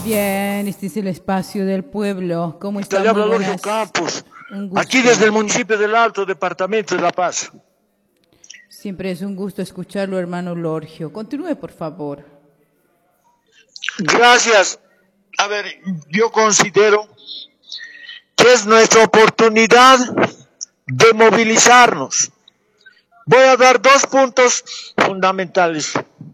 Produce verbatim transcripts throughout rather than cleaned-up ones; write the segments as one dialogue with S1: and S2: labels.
S1: Bien, este es el espacio del pueblo. ¿Cómo
S2: Te
S1: están?
S2: le habla
S1: Muy
S2: Lorgio
S1: buenas.
S2: Campos,
S1: Un gusto.
S2: aquí desde el municipio del Alto, departamento de La Paz.
S1: Siempre es un gusto escucharlo, hermano Lorgio. Continúe, por favor.
S2: Gracias. A ver, yo considero que es nuestra oportunidad de movilizarnos. Voy a dar dos puntos fundamentales.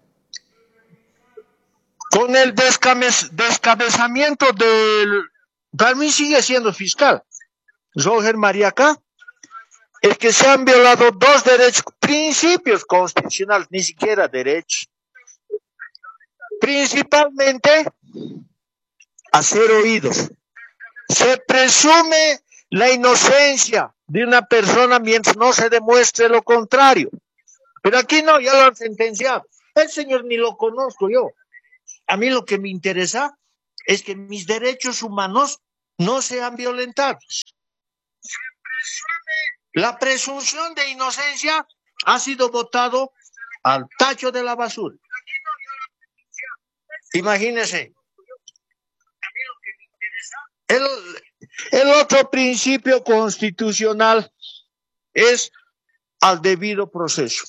S2: Con el descabe- descabezamiento del, para mí sigue siendo fiscal, Roger Mariaca, es que se han violado dos derechos, principios constitucionales, ni siquiera derechos. Principalmente, hacer oídos. Se presume la inocencia de una persona mientras no se demuestre lo contrario. Pero aquí no, ya lo han sentenciado. El señor ni lo conozco yo. A mí lo que me interesa es que mis derechos humanos no sean violentados. La presunción de inocencia ha sido votado al tacho de la basura. Imagínense. El, el otro principio constitucional es al debido proceso.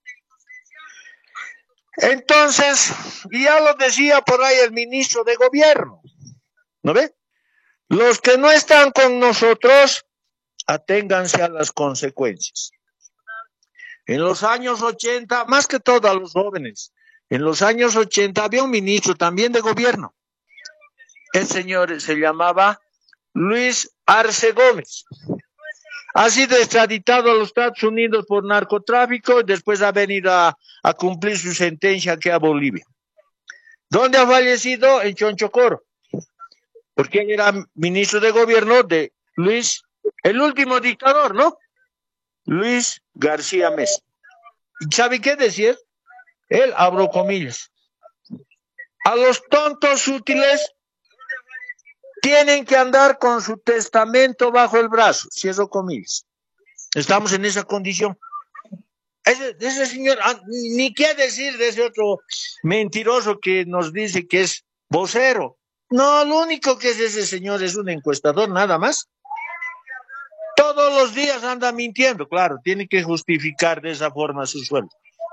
S2: Entonces, ya lo decía por ahí el ministro de Gobierno, ¿no ve? Los que no están con nosotros, aténganse a las consecuencias. En los años ochenta, más que todo a los jóvenes, en los años ochenta había un ministro también de Gobierno. El señor se llamaba Luis Arce Gómez. Ha sido extraditado a los Estados Unidos por narcotráfico y después ha venido a, a cumplir su sentencia aquí a Bolivia. ¿Dónde ha fallecido? En Chonchocoro. Porque él era ministro de Gobierno de Luis, el último dictador, ¿no? Luis García Mesa. ¿Y sabe qué decir? Él, abro comillas, a los tontos útiles tienen que andar con su testamento bajo el brazo, cierro comillas. Estamos en esa condición. Ese, ese señor, ni qué decir de ese otro mentiroso que nos dice que es vocero. No, lo único que es ese señor es un encuestador, nada más. Todos los días anda mintiendo, claro, tiene que justificar de esa forma su sueldo.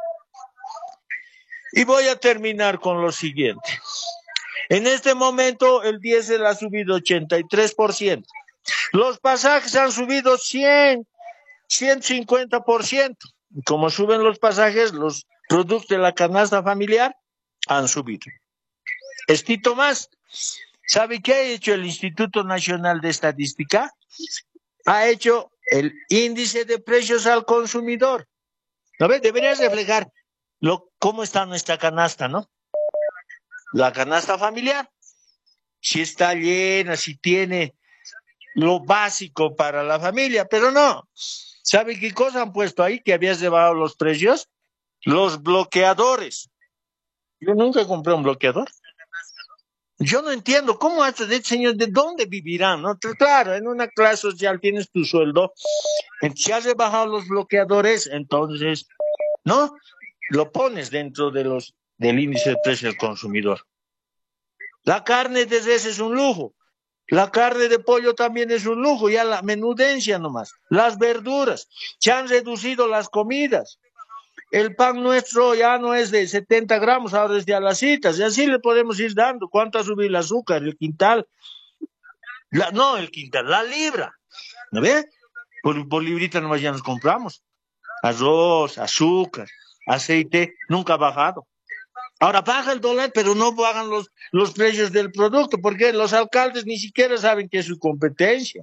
S2: Y voy a terminar con lo siguiente. En este momento el diésel ha subido ochenta y tres por ciento. Los pasajes han subido cien, ciento cincuenta por ciento. Y como suben los pasajes, los productos de la canasta familiar han subido. Estito más. ¿Sabe qué ha hecho el Instituto Nacional de Estadística? Ha hecho el índice de precios al consumidor. ¿No ves? Debería reflejar lo, cómo está nuestra canasta, ¿no? La canasta familiar, si está llena, si tiene lo básico para la familia, pero no. ¿Sabe qué cosa han puesto ahí que habías llevado los precios? Los bloqueadores. Yo nunca compré un bloqueador. Yo no entiendo cómo hace de señor, ¿de dónde vivirán? ¿No? Claro, en una clase social tienes tu sueldo, si has rebajado los bloqueadores, entonces, ¿no? Lo pones dentro de los del índice de precio del consumidor. La carne de res es un lujo. La carne de pollo también es un lujo, ya la menudencia nomás. Las verduras, se han reducido las comidas. El pan nuestro ya no es de setenta gramos, ahora es de a las citas, y así le podemos ir dando. ¿Cuánto ha subido el azúcar? El quintal. La, no, el quintal, la libra. ¿No ve? Por, por librita nomás ya nos compramos. Arroz, azúcar, aceite, nunca ha bajado. Ahora baja el dólar, pero no bajan los, los precios del producto, porque los alcaldes ni siquiera saben que es su competencia.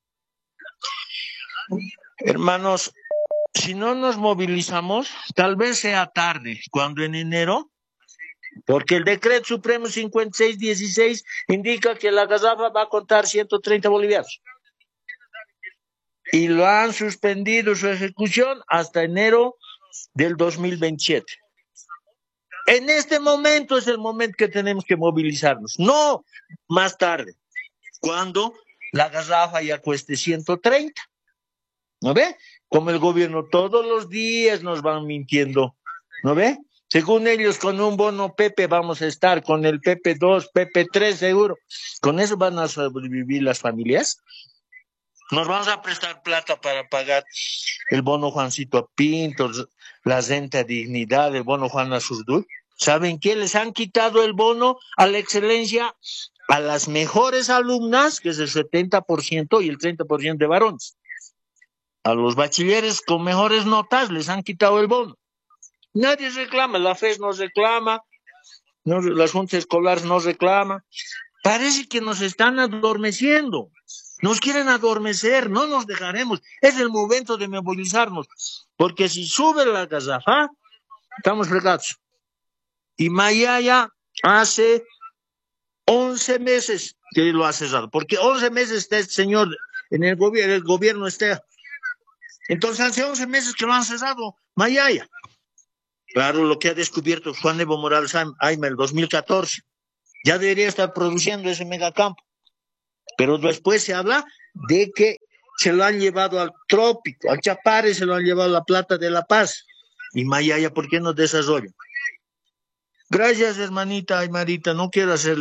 S2: Hermanos, si no nos movilizamos, tal vez sea tarde, cuando en enero, porque el decreto supremo cincuenta y seis dieciséis indica que la gazafa va a contar ciento treinta bolivianos. Y lo han suspendido su ejecución hasta enero del dos mil veintisiete. En este momento es el momento que tenemos que movilizarnos, no más tarde, cuando la garrafa ya cueste ciento treinta. ¿No ve? Como el gobierno todos los días nos van mintiendo, ¿no ve? Según ellos, con un bono Pepe vamos a estar, con el Pepe dos, Pepe tres seguro. ¿Con eso van a sobrevivir las familias? Nos vamos a prestar plata para pagar el bono Juancito Pinto, la renta dignidad, el bono Juana Zurdú. ¿Saben qué? Les han quitado el bono a la excelencia a las mejores alumnas, que es el setenta por ciento y el treinta por ciento de varones. A los bachilleres con mejores notas les han quitado el bono. Nadie reclama, la F E S no reclama, no, las juntas escolares no reclaman. Parece que nos están adormeciendo. Nos quieren adormecer, no nos dejaremos. Es el momento de movilizarnos, porque si sube la gazafa, estamos fregados. Y Mayaya hace once meses que lo ha cerrado, porque once meses está este señor en el gobierno, el gobierno está. Entonces hace once meses que lo han cerrado, Mayaya. Claro, lo que ha descubierto Juan Evo Morales Ayma el dos mil catorce. Ya debería estar produciendo ese megacampo. Pero después se habla de que se lo han llevado al trópico, al Chapare se lo han llevado a la Plata de La Paz. Y Mayaya, ¿por qué no desarrolla? Gracias, hermanita Aymarita, no quiero hacerle